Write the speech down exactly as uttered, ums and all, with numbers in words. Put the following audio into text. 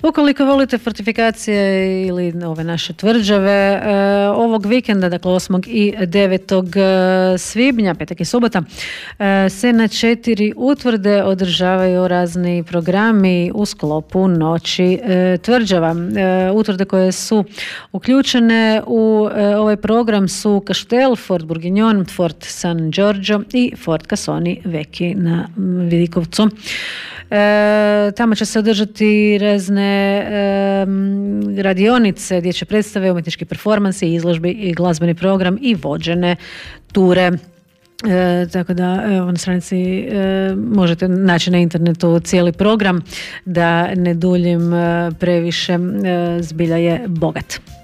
Ukoliko volite fortifikacije ili ove naše tvrđave, ovog vikenda, dakle osmog i devetog svibnja, petak i subota, se na četiri utvrde održavaju razni programi u sklopu Noći tvrđava. Utvrde koje su uključene u ovaj program su Kaštel, Fort Bourguignon, Fort San Giorgio i Fort Cassoni Vecchi na Vidikovcu. E, tamo će se održati razne e, radionice, dječje predstave, umjetnički performansi, izložbi i glazbeni program i vođene ture. E, tako da evo, na stranici e, možete naći na internetu cijeli program, da ne duljim e, previše, e, zbilja je bogat.